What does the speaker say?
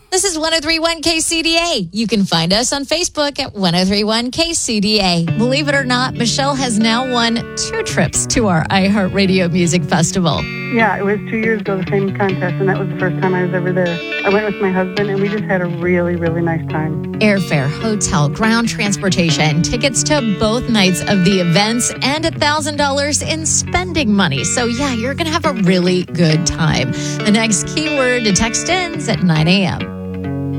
This is 1031 KCDA. You can find us on Facebook at 1031 KCDA. Believe it or not, Michelle has now won 2 trips to our iHeartRadio Music Festival. Yeah, it was 2 years ago, the same contest, and that was the first time I was ever there. I went with my husband, and we just had a really, really nice time. Airfare, hotel, ground transportation, tickets to both nights of the events, and $1,000 in spending money. So yeah, you're going to have a really good time. The next keyword to text ends at 9 a.m.